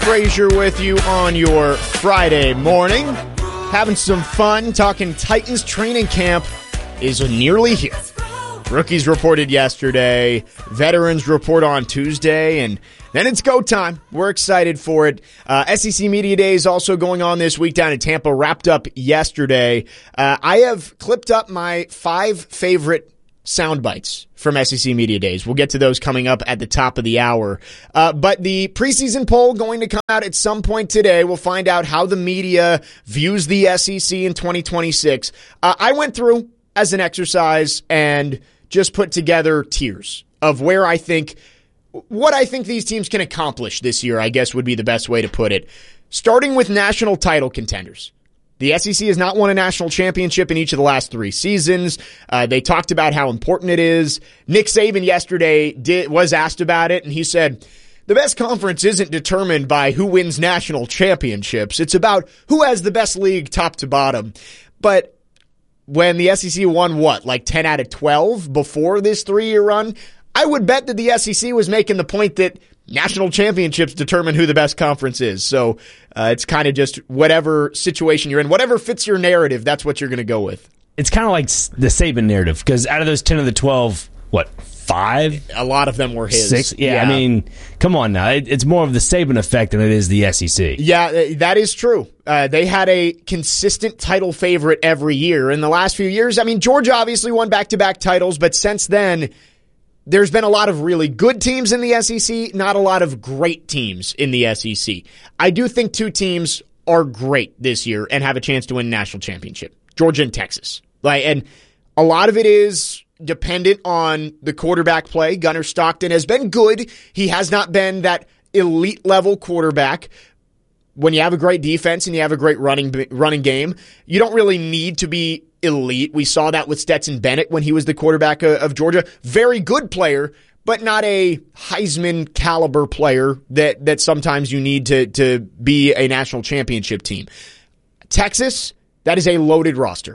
Frazier with you on your Friday morning. Having some fun talking Titans training camp is nearly here. Rookies reported yesterday, veterans report on Tuesday, and then it's go time. We're excited for it. SEC Media Day is also going on this week down in Tampa, wrapped up yesterday. I have clipped up my 5 favorite sound bites from SEC Media Days. We'll get to those coming up at the top of the hour. But the preseason poll going to come out at some point today. We'll find out how the media views the SEC in 2026. I went through as an exercise and just put together tiers of what I think these teams can accomplish this year, I guess would be the best way to put it. Starting with national title contenders. The SEC has not won a national championship in each of the last 3 seasons. They talked about how important it is. Nick Saban yesterday was asked about it, and he said, the best conference isn't determined by who wins national championships. It's about who has the best league top to bottom. But when the SEC won, 10 out of 12 before this 3-year run, I would bet that the SEC was making the point that national championships determine who the best conference is. So it's kind of just whatever situation you're in, whatever fits your narrative, that's what you're going to go with. It's kind of like the Saban narrative, because out of those 10 of the 12, 5? A lot of them were his. 6? Yeah, I mean, come on now. It's more of the Saban effect than it is the SEC. Yeah, that is true. They had a consistent title favorite every year. In the last few years, I mean, Georgia obviously won back-to-back titles, but since then, there's been a lot of really good teams in the SEC, not a lot of great teams in the SEC. I do think 2 teams are great this year and have a chance to win a national championship. Georgia and Texas. And a lot of it is dependent on the quarterback play. Gunnar Stockton has been good. He has not been that elite level quarterback. When you have a great defense and you have a great running game, you don't really need to be elite. We saw that with Stetson Bennett when he was the quarterback of Georgia. Very good player, but not a Heisman caliber player that sometimes you need to be a national championship team. Texas, that is a loaded roster.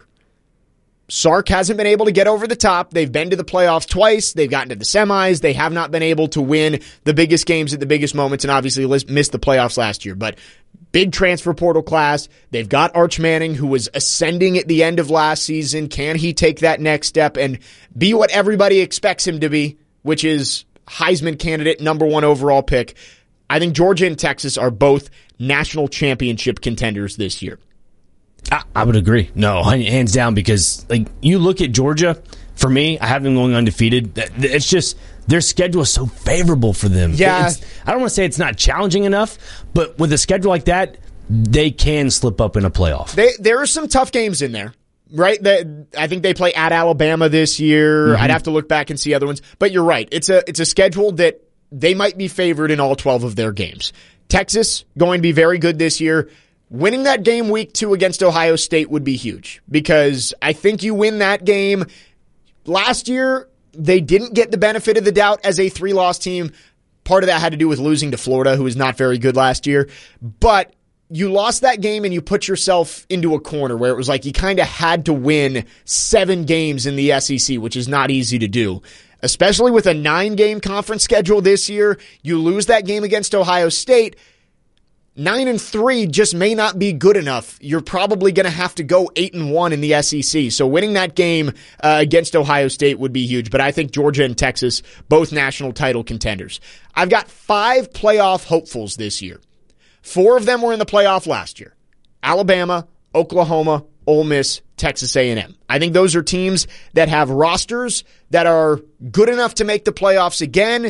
Sark hasn't been able to get over the top. They've been to the playoffs twice. They've gotten to the semis. They have not been able to win the biggest games at the biggest moments and obviously missed the playoffs last year. But big transfer portal class. They've got Arch Manning, who was ascending at the end of last season. Can he take that next step and be what everybody expects him to be, which is Heisman candidate, number 1 overall pick? I think Georgia and Texas are both national championship contenders this year. I would agree. No, hands down, because you look at Georgia, for me, I have them going undefeated. It's just their schedule is so favorable for them. Yeah. I don't want to say it's not challenging enough, but with a schedule like that, they can slip up in a playoff. There are some tough games in there, right? I think they play at Alabama this year. Mm-hmm. I'd have to look back and see other ones. But you're right. It's a schedule that they might be favored in all 12 of their games. Texas, going to be very good this year. Winning that game week 2 against Ohio State would be huge, because I think you win that game. Last year, they didn't get the benefit of the doubt as a 3-loss team. Part of that had to do with losing to Florida, who was not very good last year. But you lost that game and you put yourself into a corner where it was like you kind of had to win 7 games in the SEC, which is not easy to do. Especially with a 9-game conference schedule this year, you lose that game against Ohio State. 9-3 just may not be good enough. You're probably going to have to go 8-1 in the SEC. So winning that game against Ohio State would be huge. But I think Georgia and Texas, both national title contenders. I've got 5 playoff hopefuls this year. 4 of them were in the playoff last year. Alabama, Oklahoma, Ole Miss, Texas A&M. I think those are teams that have rosters that are good enough to make the playoffs again.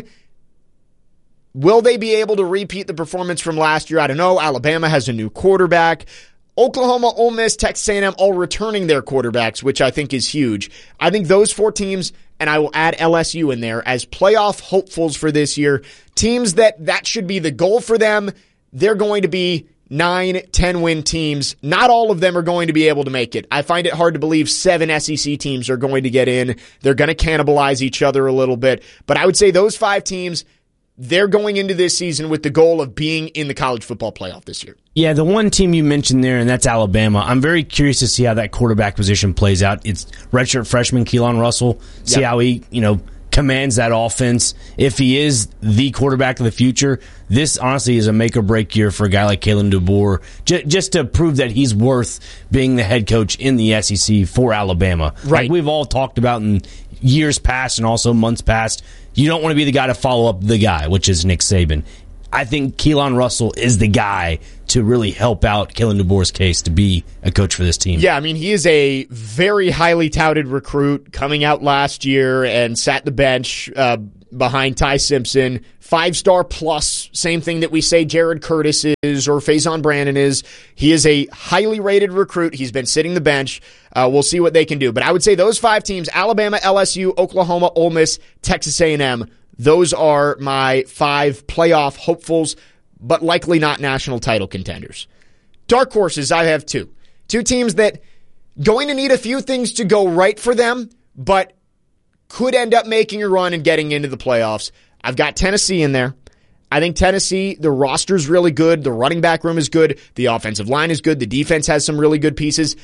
Will they be able to repeat the performance from last year? I don't know. Alabama has a new quarterback. Oklahoma, Ole Miss, Texas A&M all returning their quarterbacks, which I think is huge. I think those 4 teams, and I will add LSU in there, as playoff hopefuls for this year, teams that should be the goal for them. They're going to be 9, 10-win teams. Not all of them are going to be able to make it. I find it hard to believe 7 SEC teams are going to get in. They're going to cannibalize each other a little bit. But I would say those 5 teams, they're going into this season with the goal of being in the college football playoff this year. Yeah, the one team you mentioned there, and that's Alabama. I'm very curious to see how that quarterback position plays out. It's redshirt freshman Keelan Russell. See how he, kind commands that offense. If he is the quarterback of the future, this honestly is a make or break year for a guy like Kalen DeBoer, just to prove that he's worth being the head coach in the SEC for Alabama. Right. Like we've all talked about in years past and also months past, you don't want to be the guy to follow up the guy, which is Nick Saban. I think Keelan Russell is the guy to really help out Kalen DeBoer's case to be a coach for this team. Yeah, I mean, he is a very highly touted recruit coming out last year and sat the bench behind Ty Simpson. 5-star plus, same thing that we say Jared Curtis is or Faison Brandon is. He is a highly rated recruit. He's been sitting the bench. We'll see what they can do. But I would say those 5 teams, Alabama, LSU, Oklahoma, Ole Miss, Texas A&M, those are my 5 playoff hopefuls, but likely not national title contenders. Dark horses, I have 2. 2 teams that going to need a few things to go right for them, but could end up making a run and getting into the playoffs. I've got Tennessee in there. I think Tennessee, the roster's really good. The running back room is good. The offensive line is good. The defense has some really good pieces.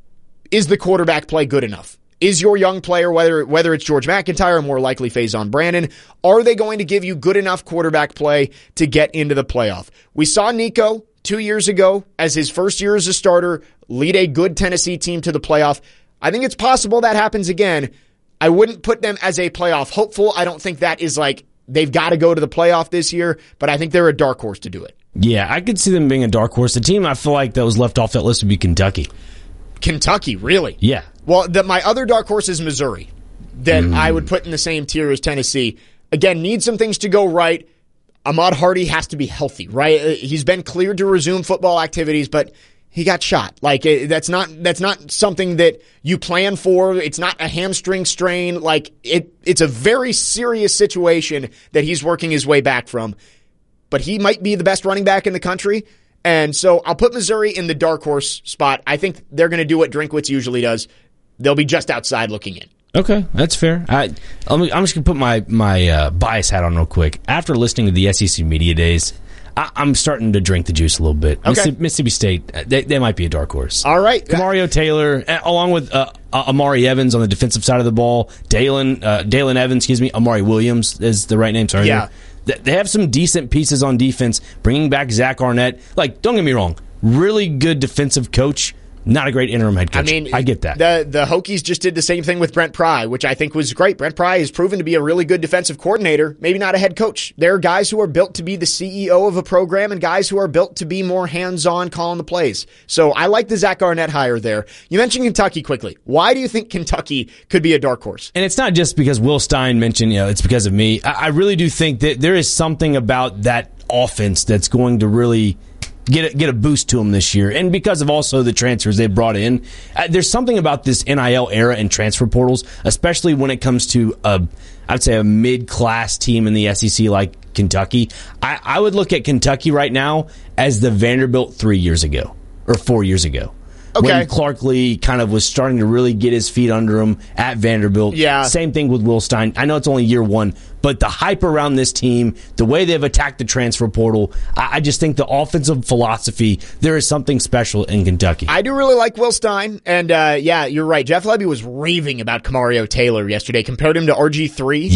Is the quarterback play good enough? Is your young player, whether it's George McIntyre or more likely Faison Brandon, are they going to give you good enough quarterback play to get into the playoff? We saw Nico 2 years ago as his first year as a starter lead a good Tennessee team to the playoff. I think it's possible that happens again. I wouldn't put them as a playoff hopeful. I don't think that is like they've got to go to the playoff this year, but I think they're a dark horse to do it. Yeah, I could see them being a dark horse. The team I feel like that was left off that list would be Kentucky. Kentucky, really? Yeah. Well, my other dark horse is Missouri that I would put in the same tier as Tennessee. Again, need some things to go right. Ahmad Hardy has to be healthy, right? He's been cleared to resume football activities, but he got shot. Like that's not something that you plan for. It's not a hamstring strain. Like it's a very serious situation that he's working his way back from. But he might be the best running back in the country. And so I'll put Missouri in the dark horse spot. I think they're going to do what Drinkwitz usually does. They'll be just outside looking in. Okay, that's fair. I'm just going to put my bias hat on real quick. After listening to the SEC Media Days, I'm starting to drink the juice a little bit. Okay. Mississippi State, they might be a dark horse. All right. Mario Taylor, along with Amari Evans on the defensive side of the ball, Dalen Evans, Amari Williams is the right name. Sorry. Yeah. They have some decent pieces on defense. Bringing back Zach Arnett. Like, don't get me wrong. Really good defensive coach. Not a great interim head coach. I mean, I get that. The Hokies just did the same thing with Brent Pry, which I think was great. Brent Pry has proven to be a really good defensive coordinator, maybe not a head coach. There are guys who are built to be the CEO of a program and guys who are built to be more hands-on calling the plays. So I like the Zach Arnett hire there. You mentioned Kentucky quickly. Why do you think Kentucky could be a dark horse? And it's not just because Will Stein mentioned, it's because of me. I really do think that there is something about that offense that's going to really get a boost to them this year. And because of also the transfers they brought in, there's something about this NIL era and transfer portals, especially when it comes to I'd say a mid-class team in the SEC like Kentucky. I would look at Kentucky right now as the Vanderbilt 3 years ago or 4 years ago. Okay. When Clark Lee kind of was starting to really get his feet under him at Vanderbilt. Yeah. Same thing with Will Stein. I know it's only year one, but the hype around this team, the way they've attacked the transfer portal, I just think the offensive philosophy, there is something special in Kentucky. I do really like Will Stein, and you're right. Jeff Lebby was raving about Kamario Taylor yesterday, compared him to RG3.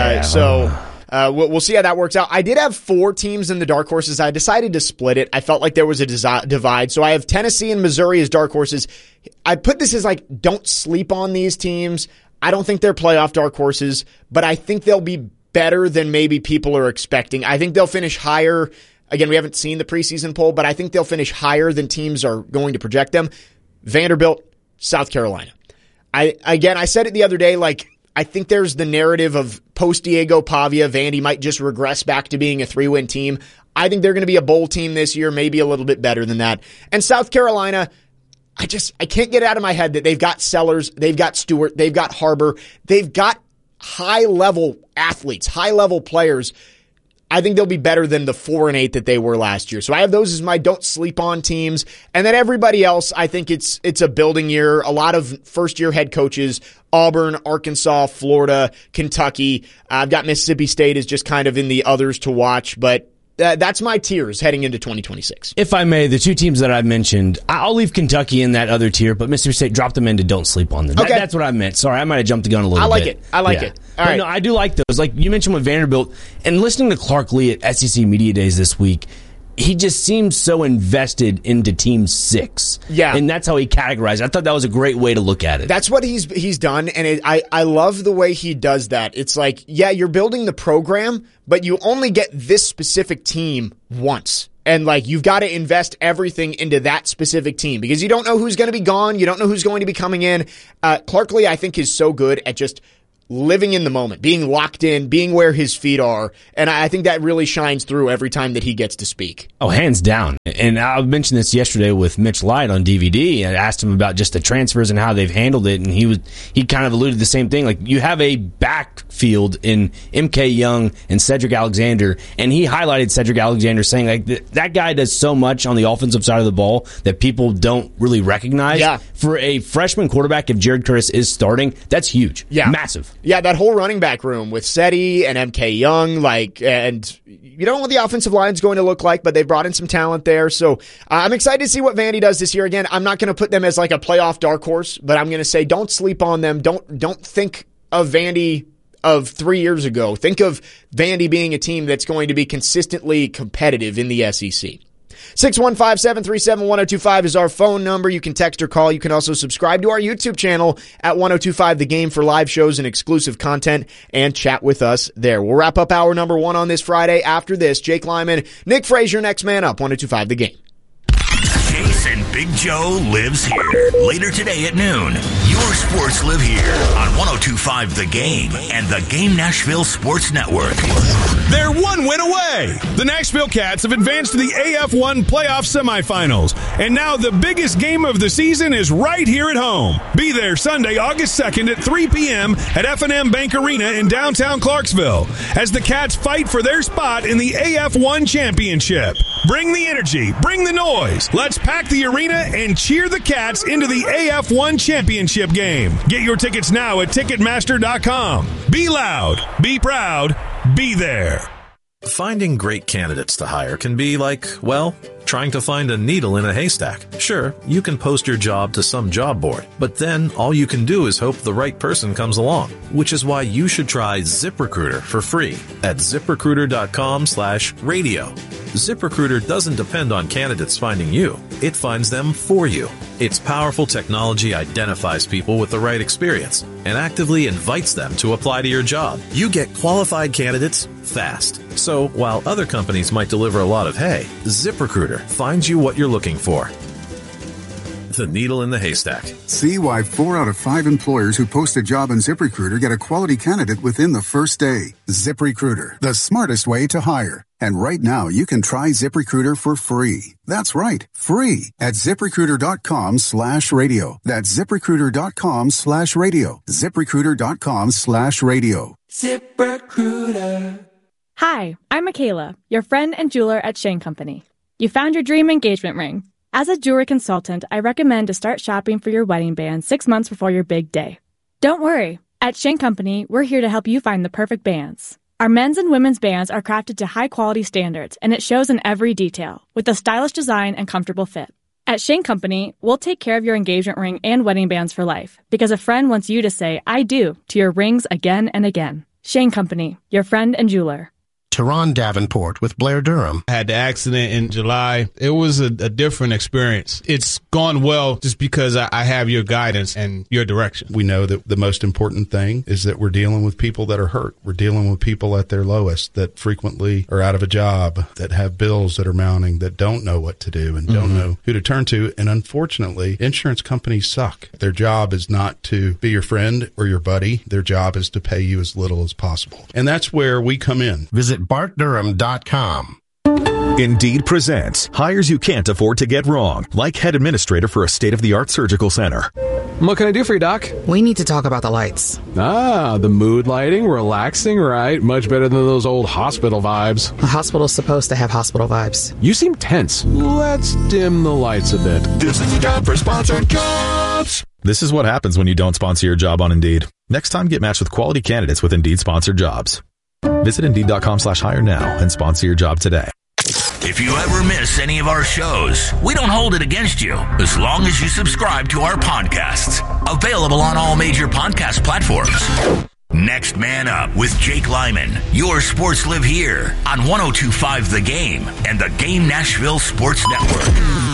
Yeah. We'll see how that works out. I did have 4 teams in the dark horses. I decided to split it. I felt like there was a divide. So I have Tennessee and Missouri as dark horses. I put this as like, don't sleep on these teams. I don't think they're playoff dark horses, but I think they'll be better than maybe people are expecting. I think they'll finish higher. Again, we haven't seen the preseason poll, but I think they'll finish higher than teams are going to project them. Vanderbilt, South Carolina. I said it the other day, like, I think there's the narrative of post-Diego Pavia, Vandy might just regress back to being a 3-win team. I think they're going to be a bowl team this year, maybe a little bit better than that. And South Carolina, I can't get out of my head that they've got Sellers, they've got Stewart, they've got Harbor, they've got high-level athletes, high-level players. I think they'll be better than the 4-8 that they were last year. So I have those as my don't sleep on teams. And then everybody else, I think it's a building year. A lot of first-year head coaches, Auburn, Arkansas, Florida, Kentucky. I've got Mississippi State as just kind of in the others to watch, but That's my tiers heading into 2026. If I may, the two teams that I mentioned, I'll leave Kentucky in that other tier, but Mississippi State, drop them into don't sleep on them. Okay. That's what I meant. Sorry, I might have jumped the gun a little bit. I like it. All right. No, I do like those. Like you mentioned with Vanderbilt, and listening to Clark Lee at SEC Media Days this week, he just seems so invested into Team 6. Yeah. And that's how he categorized it. I thought that was a great way to look at it. That's what he's done, and I love the way he does that. It's like, yeah, you're building the program, but you only get this specific team once. And like, you've got to invest everything into that specific team because you don't know who's going to be gone. You don't know who's going to be coming in. Clark Lee, I think, is so good at just living in the moment, being locked in, being where his feet are. And I think that really shines through every time that he gets to speak. Oh, hands down. And I mentioned this yesterday with Mitch Light on DVD. I asked him about just the transfers and how they've handled it. And he kind of alluded to the same thing. Like, you have a backfield in MK Young and Cedric Alexander. And he highlighted Cedric Alexander saying, like, that guy does so much on the offensive side of the ball that people don't really recognize. Yeah. For a freshman quarterback, if Jared Curtis is starting, that's huge. Yeah. Massive. Yeah, that whole running back room with Seti and MK Young, and you don't know what the offensive line's going to look like, but they brought in some talent there. So I'm excited to see what Vandy does this year. Again, I'm not going to put them as like a playoff dark horse, but I'm going to say don't sleep on them. Don't think of Vandy of 3 years ago. Think of Vandy being a team that's going to be consistently competitive in the SEC. 615-737-1025 is our phone number. You can text or call. You can also subscribe to our YouTube channel at 1025 The Game for live shows and exclusive content and chat with us there. We'll wrap up hour number 1 on this Friday. After this, Jake Lyman, Nick Frazier, next man up, 1025 The Game. Chase and Big Joe lives here. Later today at noon, your sports live here on 1025 The Game and the Game Nashville Sports Network. They're one win away. The Nashville Cats have advanced to the AF1 playoff semifinals. And now the biggest game of the season is right here at home. Be there Sunday, August 2nd at 3 p.m. at F&M Bank Arena in downtown Clarksville as the Cats fight for their spot in the AF1 championship. Bring the energy, bring the noise. Let's pack the arena and cheer the Cats into the AF1 championship game. Get your tickets now at Ticketmaster.com. Be loud, be proud, be there. Finding great candidates to hire can be like, well, trying to find a needle in a haystack. Sure, you can post your job to some job board, but then all you can do is hope the right person comes along, which is why you should try ZipRecruiter for free at ZipRecruiter.com/radio. ZipRecruiter doesn't depend on candidates finding you. It finds them for you. Its powerful technology identifies people with the right experience and actively invites them to apply to your job. You get qualified candidates fast. So while other companies might deliver a lot of hay, ZipRecruiter finds you what you're looking for. The needle in the haystack. See why 4 out of 5 employers who post a job on ZipRecruiter get a quality candidate within the first day. ZipRecruiter, the smartest way to hire. And right now, you can try ZipRecruiter for free. That's right, free at ZipRecruiter.com/radio. That's ZipRecruiter.com/radio. ZipRecruiter.com/radio. ZipRecruiter. Hi, I'm Michaela, your friend and jeweler at Shane Company. You found your dream engagement ring. As a jewelry consultant, I recommend to start shopping for your wedding band 6 months before your big day. Don't worry. At Shane Company, we're here to help you find the perfect bands. Our men's and women's bands are crafted to high-quality standards, and it shows in every detail, with a stylish design and comfortable fit. At Shane Company, we'll take care of your engagement ring and wedding bands for life, because a friend wants you to say, I do, to your rings again and again. Shane Company, your friend and jeweler. Teron Davenport with Blair Durham. I had the accident in July. It was a different experience. It's gone well just because I have your guidance and your direction. We know that the most important thing is that we're dealing with people that are hurt. We're dealing with people at their lowest that frequently are out of a job, that have bills that are mounting, that don't know what to do and don't know who to turn to. And unfortunately, insurance companies suck. Their job is not to be your friend or your buddy. Their job is to pay you as little as possible. And that's where we come in. Visit BartDurham.com. Indeed presents hires you can't afford to get wrong, like head administrator for a state-of-the-art surgical center. What can I do for you, Doc? We need to talk about the lights. Ah, the mood lighting, relaxing, right? Much better than those old hospital vibes. A hospital's supposed to have hospital vibes. You seem tense. Let's dim the lights a bit. This is the job for sponsored jobs. This is what happens when you don't sponsor your job on Indeed. Next time, get matched with quality candidates with Indeed sponsored jobs. Visit Indeed.com/hire now and sponsor your job today. If you ever miss any of our shows, we don't hold it against you as long as you subscribe to our podcasts. Available on all major podcast platforms. Next Man Up with Jake Lyman. Your sports live here on 102.5 The Game and the Game Nashville Sports Network.